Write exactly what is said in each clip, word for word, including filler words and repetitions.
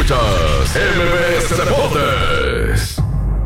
Escuchas M B S Deportes.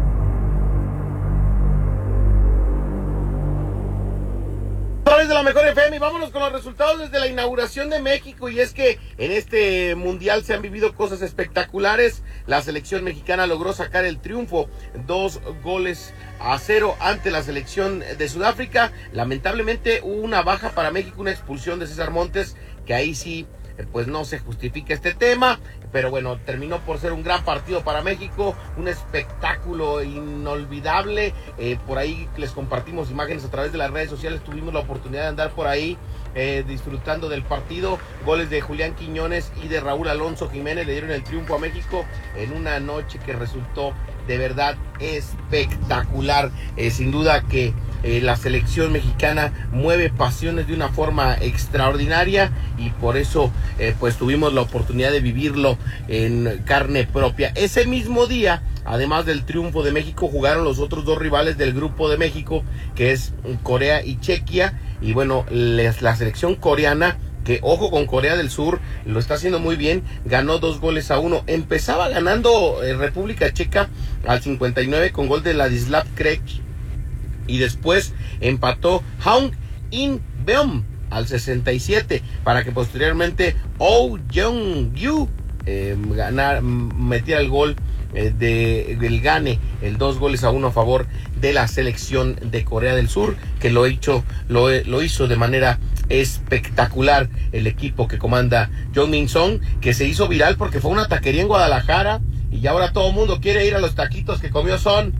De la mejor F M y vámonos con los resultados desde la inauguración de México. Y es que en este mundial se han vivido cosas espectaculares. La selección mexicana logró sacar el triunfo, dos goles a cero ante la selección de Sudáfrica. Lamentablemente hubo una baja para México, una expulsión de César Montes, que ahí sí pues no se justifica este tema, pero bueno, terminó por ser un gran partido para México, un espectáculo inolvidable. Eh, por ahí les compartimos imágenes a través de las redes sociales, tuvimos la oportunidad de andar por ahí eh, disfrutando del partido. Goles de Julián Quiñones y de Raúl Alonso Jiménez le dieron el triunfo a México en una noche que resultó de verdad espectacular. Eh, sin duda que eh, la selección mexicana mueve pasiones de una forma extraordinaria y por eso eh, pues tuvimos la oportunidad de vivirlo en carne propia. Ese mismo día, además del triunfo de México, jugaron los otros dos rivales del grupo de México, que es Corea y Chequia. Y bueno, les, la selección coreana, que ojo con Corea del Sur, lo está haciendo muy bien, ganó dos goles a uno. Empezaba ganando eh, República Checa al cincuenta y nueve con gol de Ladislav Krejci y después empató Hong In-beom al sesenta y siete para que posteriormente Oh Jong-yu eh, ganar, metiera el gol eh, de, del gane, el dos goles a uno a favor de la selección de Corea del Sur, que lo, hecho, lo, lo hizo de manera espectacular el equipo que comanda Jong Min-song, que se hizo viral porque fue una taquería en Guadalajara y ya ahora todo el mundo quiere ir a los taquitos que comió Son.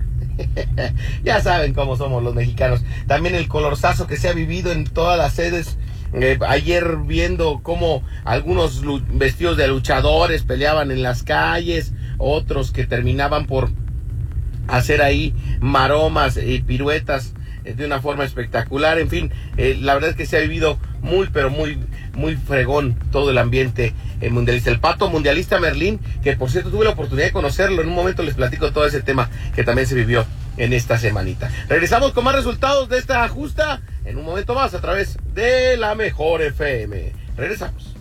Ya saben cómo somos los mexicanos. También el colorzazo que se ha vivido en todas las sedes. Eh, ayer viendo cómo algunos vestidos de luchadores peleaban en las calles, otros que terminaban por hacer ahí maromas y piruetas de una forma espectacular. En fin, eh, la verdad es que se ha vivido muy, pero muy, muy fregón todo el ambiente eh, mundialista. El Pato mundialista Merlín, que por cierto tuve la oportunidad de conocerlo, en un momento les platico todo ese tema que también se vivió en esta semanita. Regresamos con más resultados de esta justa en un momento más a través de la mejor F M. Regresamos.